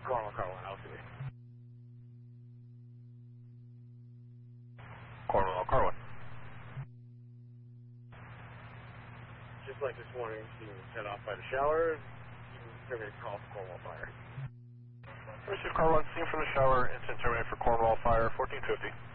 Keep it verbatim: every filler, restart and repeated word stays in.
Cornwall, car one, L C D. Cornwall, car one. Just like this morning, she was set off by the shower. She was terminated call for Cornwall fire. Receive car one, seen from the shower, incident terminated for Cornwall fire, fourteen fifty.